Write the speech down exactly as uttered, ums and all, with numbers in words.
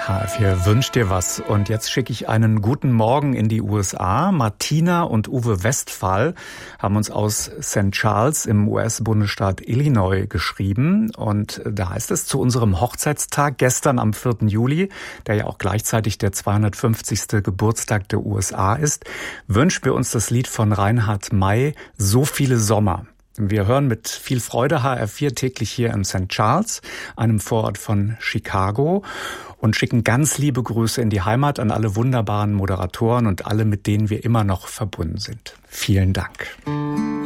H F vier wünscht dir was. Und jetzt schicke ich einen guten Morgen in die U S A. Martina und Uwe Westphal haben uns aus Sankt Charles im U S-Bundesstaat Illinois geschrieben. Und da heißt es, zu unserem Hochzeitstag gestern am vierten Juli, der ja auch gleichzeitig der zweihundertfünfzigste Geburtstag der U S A ist, wünschen wir uns das Lied von Reinhard May, So viele Sommer. Wir hören mit viel Freude H R vier täglich hier in Sankt Charles, einem Vorort von Chicago, und schicken ganz liebe Grüße in die Heimat an alle wunderbaren Moderatoren und alle, mit denen wir immer noch verbunden sind. Vielen Dank.